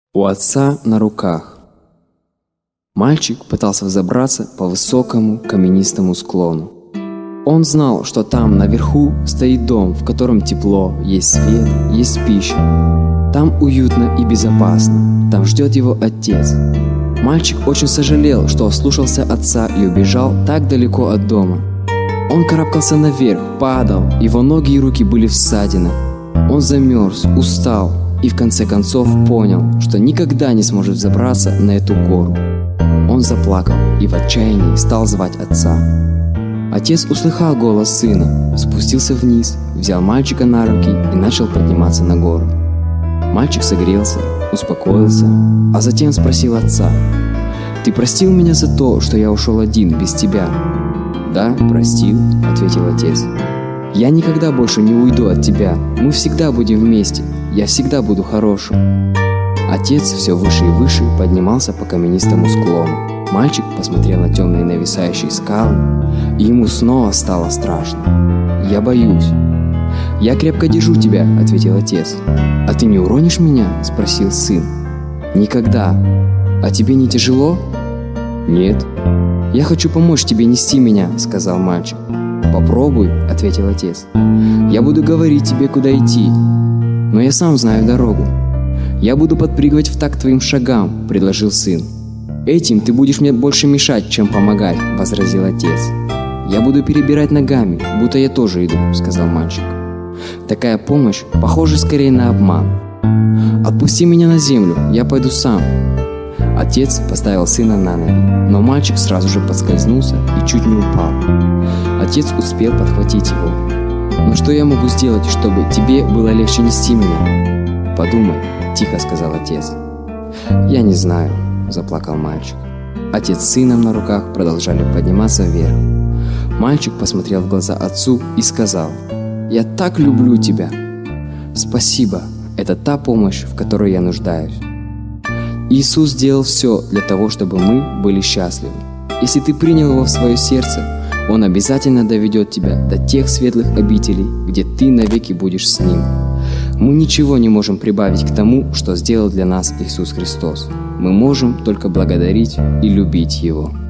У отца на руках. Мальчик пытался взобраться по высокому каменистому склону. Он знал, что там наверху стоит дом, в котором тепло, есть свет, есть пища. Там уютно и безопасно. Там ждет его отец. Мальчик очень сожалел, что ослушался отца и убежал так далеко от дома. Он карабкался наверх, падал, его ноги и руки были в ссадинах. Он замерз, устал и в конце концов понял, что никогда не сможет взобраться на эту гору. Он заплакал и в отчаянии стал звать отца. Отец услыхал голос сына, спустился вниз, взял мальчика на руки и начал подниматься на гору. Мальчик согрелся, успокоился, а затем спросил отца: «Ты простил меня за то, что я ушел один, без тебя?» «Да, простил», — ответил отец. «Я никогда больше не уйду от тебя, мы всегда будем вместе, я всегда буду хорошим». Отец все выше и выше поднимался по каменистому склону. Мальчик посмотрел на темные нависающие скалы, и ему снова стало страшно. «Я боюсь». «Я крепко держу тебя», — ответил отец. «А ты не уронишь меня?» — спросил сын. «Никогда». «А тебе не тяжело?» «Нет». «Я хочу помочь тебе нести меня», — сказал мальчик. «Попробуй», — ответил отец. «Я буду говорить тебе, куда идти, но я сам знаю дорогу». «Я буду подпрыгивать в такт твоим шагам», — предложил сын. «Этим ты будешь мне больше мешать, чем помогать», — возразил отец. «Я буду перебирать ногами, будто я тоже иду», — сказал мальчик. «Такая помощь похожа скорее на обман. Отпусти меня на землю, я пойду сам». Отец поставил сына на ноги, но мальчик сразу же поскользнулся и чуть не упал. Отец успел подхватить его. «Но что я могу сделать, чтобы тебе было легче нести меня?» «Подумай», — тихо сказал отец. «Я не знаю», — заплакал мальчик. Отец с сыном на руках продолжали подниматься вверх. Мальчик посмотрел в глаза отцу и сказал: «Я так люблю тебя». «Спасибо, это та помощь, в которой я нуждаюсь». Иисус сделал все для того, чтобы мы были счастливы. Если ты принял Его в свое сердце, Он обязательно доведет тебя до тех светлых обителей, где ты навеки будешь с Ним. Мы ничего не можем прибавить к тому, что сделал для нас Иисус Христос. Мы можем только благодарить и любить Его.